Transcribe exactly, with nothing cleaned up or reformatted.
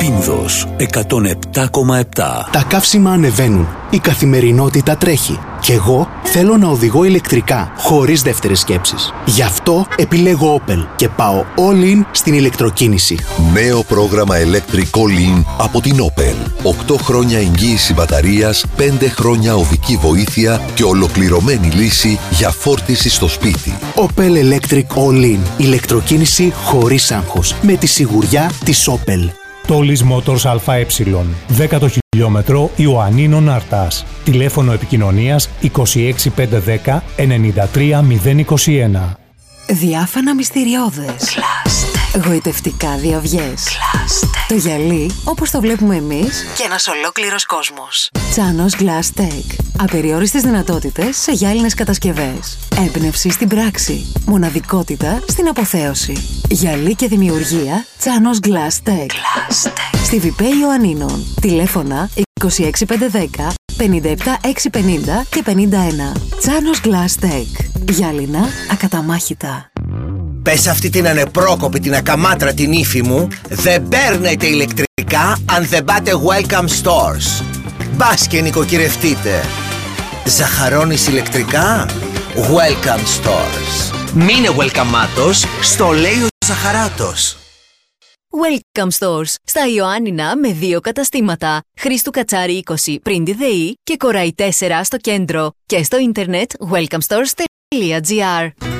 Πίνδος εκατόν επτά κόμμα επτά. Τα καύσιμα ανεβαίνουν. Η καθημερινότητα τρέχει. Κι εγώ θέλω να οδηγώ ηλεκτρικά, χωρίς δεύτερες σκέψεις. Γι' αυτό επιλέγω Opel και πάω all in στην ηλεκτροκίνηση. Νέο πρόγραμμα Electric All In από την Opel. οκτώ χρόνια εγγύηση μπαταρίας, πέντε χρόνια οδική βοήθεια και ολοκληρωμένη λύση για φόρτιση στο σπίτι. Opel Electric All In. Ηλεκτροκίνηση χωρίς άγχος. Με τη σιγουριά της Opel. Τόλις Motors ΑΕ, δέκατο χιλιόμετρο Ιωαννίνων Αρτάς. Τηλέφωνο επικοινωνίας είκοσι έξι πεντακόσια δέκα ενενήντα τρία μηδέν είκοσι ένα. Διάφανα μυστηριώδες. Κλάστε. Γοητευτικά διαυγές. Κλάστε. Το γυαλί όπως το βλέπουμε εμείς και ένας ολόκληρος κόσμος. Τσάνος Glass Tech. Απεριόριστες δυνατότητες σε γυάλινες κατασκευές. Έμπνευση στην πράξη. Μοναδικότητα στην αποθέωση. Γυαλί και δημιουργία Τσάνος Glass Tech. Glass Tech. Στη Βιπέ Ιωαννίνων. Τηλέφωνα είκοσι έξι πεντακόσια δέκα πενήντα επτά εξακόσια πενήντα και πενήντα ένα. Τσάνος Glass Tech. Γυάλινα ακαταμάχητα. Πες αυτή την ανεπρόκοπη, την ακαμάτρα την ύφη μου, δεν παίρνετε ηλεκτρικά αν δεν πάτε Welcome Stores. Μπας και νοικοκυρευτείτε. Ζαχαρώνεις ηλεκτρικά? Welcome Stores. Μείνε welcomeάτος, στο λέει ο Ζαχαράτος. Welcome Stores. Στα Ιωάννινα με δύο καταστήματα. Χρήστου Κατσάρη είκοσι πριν τη ΔΕΗ και Κοραϊ τέσσερα στο κέντρο. Και στο ίντερνετ welcome stores τελεία gr.